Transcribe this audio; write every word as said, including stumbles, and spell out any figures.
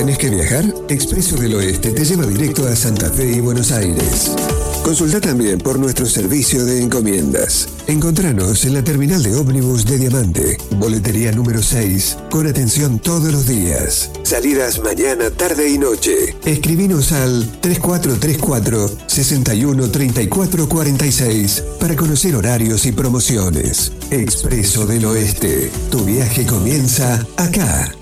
¿Tenés que viajar? Expreso del Oeste te lleva directo a Santa Fe y Buenos Aires. Consulta también por nuestro servicio de encomiendas. Encontranos en la terminal de ómnibus de Diamante, boletería número seis, con atención todos los días. Salidas mañana, tarde y noche. Escribinos al tres cuatro tres cuatro, seis uno tres cuatro cuatro seis para conocer horarios y promociones. Expreso del Oeste. Tu viaje comienza acá.